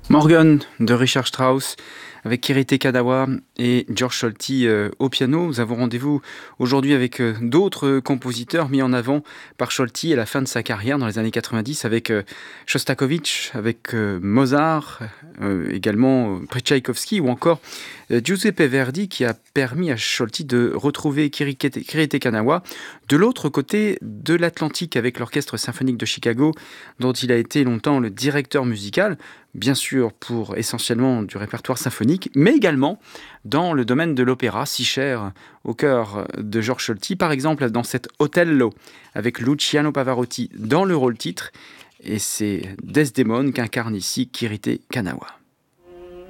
Morgan de Richard Strauss avec Kirite Kanawa et George Solti au piano. Nous avons rendez-vous aujourd'hui avec d'autres compositeurs mis en avant par Solti à la fin de sa carrière dans les années 90 avec Shostakovich, avec Mozart, également Tchaïkovski ou encore Giuseppe Verdi qui a permis à Solti de retrouver Kirite Kanawa de l'autre côté de l'Atlantique avec l'Orchestre symphonique de Chicago dont il a été longtemps le directeur musical, bien sûr pour essentiellement du répertoire symphonique, mais également dans le domaine de l'opéra, si cher au cœur de Georges Solti, par exemple dans cet Otello avec Luciano Pavarotti dans le rôle titre, et c'est Desdemone qu'incarne ici Kirite Kanawa.